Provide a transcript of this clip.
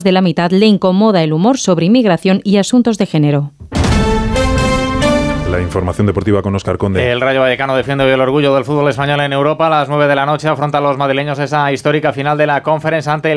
de la mitad le incomoda el humor sobre inmigración y asuntos de género. La información deportiva con Óscar Conde. El Rayo Vallecano defiende hoy el orgullo del fútbol español en Europa. A las 9 de la noche afrontan los madrileños esa histórica final de la Conference ante el